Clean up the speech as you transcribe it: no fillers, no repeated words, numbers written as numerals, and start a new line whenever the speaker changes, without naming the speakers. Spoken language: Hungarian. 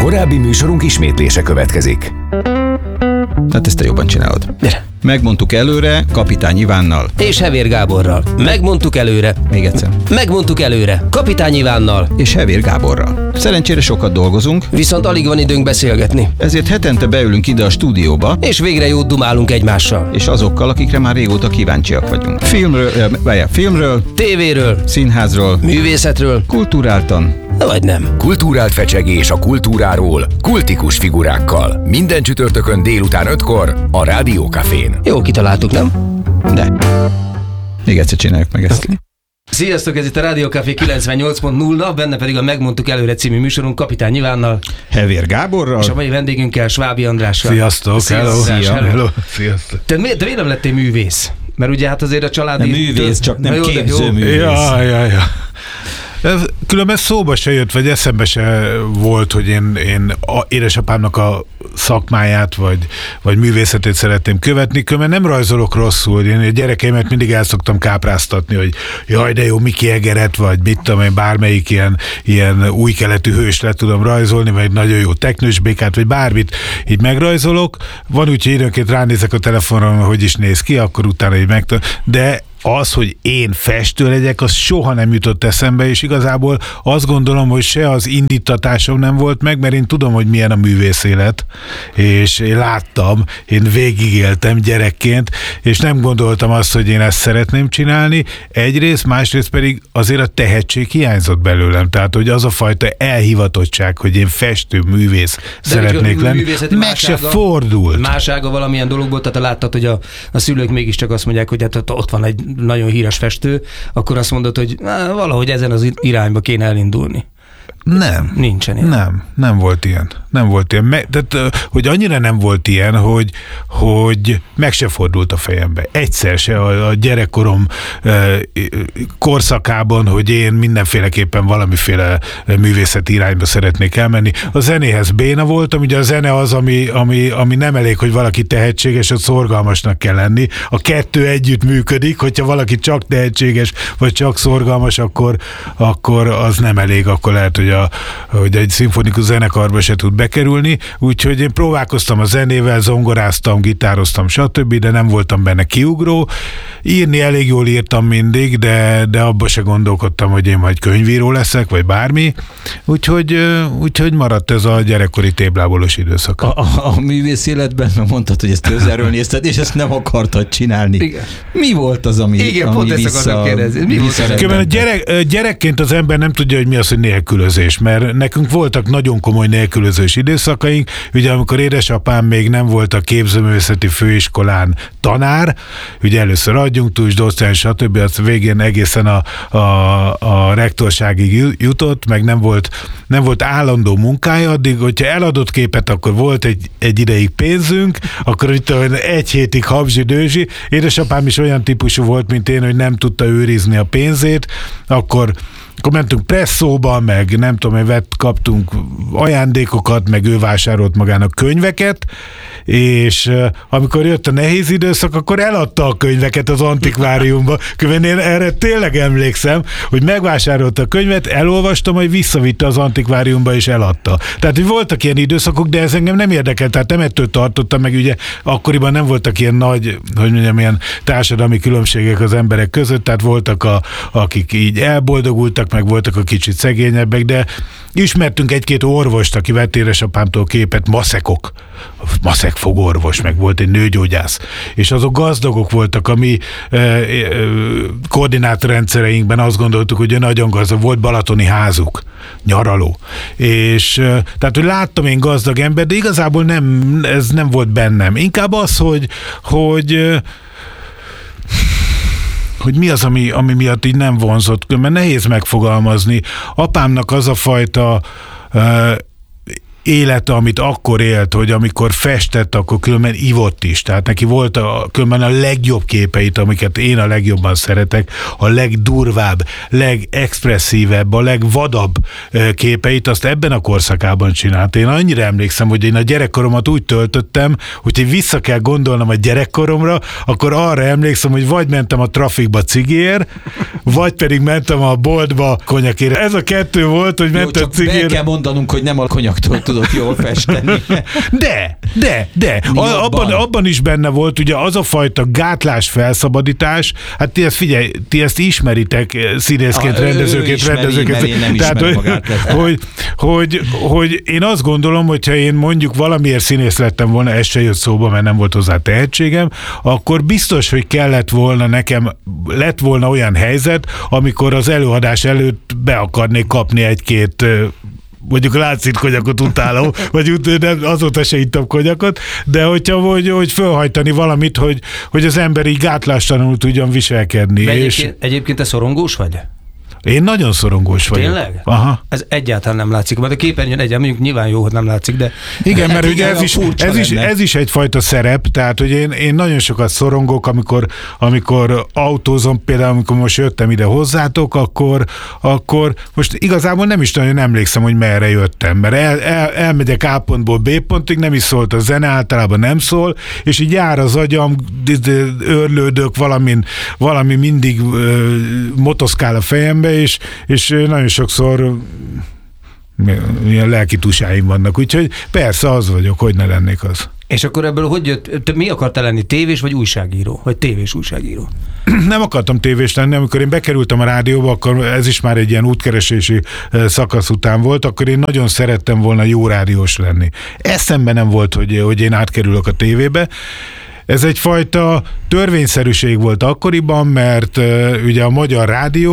Korábbi műsorunk ismétlése következik.
Hát ezt te jobban csinálod.
Gyere.
Megmondtuk előre Kapitány Ivánnal.
És Hevér Gáborral. Megmondtuk előre.
Még egyszer.
Megmondtuk előre. Kapitány Ivánnal.
És Hevér Gáborral. Szerencsére sokat dolgozunk,
Viszont alig van időnk beszélgetni.
ezért hetente beülünk ide a stúdióba,
És végre jót dumálunk egymással.
és azokkal, akikre már régóta kíváncsiak vagyunk. Filmről,
Tévéről,
színházról,
művészetről,
kulturáltan.
vagy nem.
Kultúrált fecsegés a kultúráról, kultikus figurákkal. Minden csütörtökön délután 5-kor a Rádió Cafén.
Jó kitaláltuk, nem?
De. Még egyszer csináljuk meg ezt.
Sziasztok, ez itt a Rádió Café 98.0, benne pedig a Megmondtuk előre című műsorunk Kapitány Ivánnal
Hevér Gáborral.
és a mai vendégünkkel, Svábi Andrással.
Sziasztok, hello.
Hello.
Sziasztok.
Te miért nem lettél művész? Mert ugye hát azért a családi...
Nem művész, csak nem
Na jó, de jó.
képzőművész.
Ja. Különben szóba se jött, vagy eszembe se volt, hogy én édesapámnak a szakmáját, vagy művészetét szeretném követni, különben nem rajzolok rosszul. Én a gyerekeimet mindig el szoktam kápráztatni, hogy jaj, de jó, Miki Egeret, vagy mit tudom én, bármelyik ilyen új keletű hős le tudom rajzolni, vagy nagyon jó teknős békát, vagy bármit így megrajzolok. Van úgy, hogy időnként ránézek a telefonra, hogy is néz ki, akkor utána így de az, hogy én festő legyek, az soha nem jutott eszembe, és igazából azt gondolom, hogy se az indítatásom nem volt meg, mert én tudom, hogy milyen a művész élet, és én láttam, én végigéltem gyerekként, és nem gondoltam azt, hogy én ezt szeretném csinálni. Egyrészt, másrészt pedig azért a tehetség hiányzott belőlem, tehát hogy az a fajta elhivatottság, hogy én festő, művész szeretnék lenni, meg se fordult.
Másága valamilyen dologból, tehát láttad, hogy a szülők mégiscsak azt mondják, hogy hát ott van egy nagyon híres festő, akkor azt mondod, hogy valahogy ezen az irányba kéne elindulni.
Nem.
Nincsen ilyen.
Nem volt ilyen. Tehát, hogy annyira nem volt ilyen, hogy meg se fordult a fejembe. Egyszer se a gyerekkorom korszakában, hogy én mindenféleképpen valamiféle művészeti irányba szeretnék elmenni. A zenéhez béna voltam, ugye a zene az, ami nem elég, hogy valaki tehetséges, ott szorgalmasnak kell lenni. A kettő együtt működik, hogyha valaki csak tehetséges, vagy csak szorgalmas, akkor az nem elég, akkor lehet, hogy egy szimfonikus zenekarba se tud bekerülni, úgyhogy én próbálkoztam a zenével, zongoráztam, gitároztam, stb., de nem voltam benne kiugró. Írni elég jól írtam mindig, de abba se gondolkodtam, hogy én majd könyvíró leszek, vagy bármi, úgyhogy maradt ez a gyerekkori téblábolós időszak.
A művész életben mondtad, hogy ezt közelről nézted, és ezt nem akartad csinálni.
Igen.
Mi volt az, ami
Pont ezt akartam kérdezni.
Gyerekként az ember nem tudja, hogy mi az, hogy nélkülözés, mert nekünk voltak nagyon komoly nélkülözős időszakaink, ugye amikor édesapám még nem volt a képzőművészeti főiskolán tanár, ugye először adjunktus, docens, stb., az végén egészen a rektorságig jutott, meg nem volt állandó munkája, addig, hogyha eladott képet, akkor volt egy ideig pénzünk, akkor itt egy hétig habzsi-dőzsi. Édesapám is olyan típusú volt, mint én, hogy nem tudta őrizni a pénzét, akkor mentünk presszóba, meg nem tudom, kaptunk ajándékokat, meg ő vásárolt magának könyveket, és amikor jött a nehéz időszak, akkor eladta a könyveket az antikváriumba. Én erre tényleg emlékszem, hogy megvásárolta a könyvet, elolvastam, majd visszavitte az antikváriumba és eladta. Tehát, hogy voltak ilyen időszakok, de ez engem nem érdekel, tehát nem ettől tartottam, meg ugye akkoriban nem voltak ilyen nagy, hogy mondjam, ilyen társadalmi különbségek az emberek között, tehát voltak akik így elboldogultak, meg voltak a kicsit szegényebbek, de ismertünk egy-két orvost, aki vett édesapámtól képet, maszek fogorvos, meg volt egy nőgyógyász, és azok gazdagok voltak, a mi koordinátorrendszereinkben azt gondoltuk, hogy nagyon gazdag, volt balatoni házuk, nyaraló, és tehát, hogy láttam én gazdag ember, de igazából ez nem volt bennem. Inkább az, hogy mi az, ami miatt így nem vonzott, mert nehéz megfogalmazni. Apámnak az a fajta élete, amit akkor élt, hogy amikor festett, akkor különben ivott is. Tehát neki volt különben a legjobb képeit, amiket én a legjobban szeretek, a legdurvább, legexpresszívebb, a legvadabb képeit, azt ebben a korszakában csinált. Én annyira emlékszem, hogy én a gyerekkoromat úgy töltöttem, hogy vissza kell gondolnom a gyerekkoromra, akkor arra emlékszem, hogy vagy mentem a trafikba cigér, vagy pedig mentem a boltba konyakért. Ez a kettő volt, hogy mentem cigér.
Be kell mondanunk, hogy nem a konyaktól tudott jól festeni.
De. Abban is benne volt ugye az a fajta gátlás, felszabadítás, hát ti ezt ismeritek színészként, rendezőként.
Mert én nem ismerem magát.
Hogy én azt gondolom, hogyha én mondjuk valamiért színész lettem volna, ez se jött szóba, mert nem volt hozzá tehetségem, akkor biztos, hogy lett volna olyan helyzet, amikor az előadás előtt be akarnék kapni egy-két mondjuk Lászit konyakot utálom, vagy azóta se ittam konyakot, de hogy fölhajtani valamit, hogy az ember így gátlástalanul tudjon viselkedni.
Egyébként te szorongós vagy?
Én nagyon szorongós vagyok.
Tényleg?
Aha.
Ez egyáltalán nem látszik. Majd a képernyőn mondjuk nyilván jó, hogy nem látszik, de...
Igen, mert ugye ez is egyfajta szerep, tehát hogy én nagyon sokat szorongok, amikor autózom, például amikor most jöttem ide hozzátok, akkor most igazából nem is nagyon emlékszem, hogy merre jöttem, mert elmegyek A pontból B pontig, nem is szólt a zene, általában nem szól, és így jár az agyam, őrlődök, valami mindig motoszkál a fejembe, és nagyon sokszor milyen lelki tusáim vannak, úgyhogy persze az vagyok, hogy ne lennék az.
És akkor ebből hogy jött, te mi akartál lenni, tévés vagy újságíró? Vagy tévés újságíró?
Nem akartam tévés lenni, amikor én bekerültem a rádióba, akkor ez is már egy ilyen útkeresési szakasz után volt, akkor én nagyon szerettem volna jó rádiós lenni. Eszembe nem volt, hogy én átkerülök a tévébe. Ez egyfajta törvényszerűség volt akkoriban, mert ugye a Magyar Rádió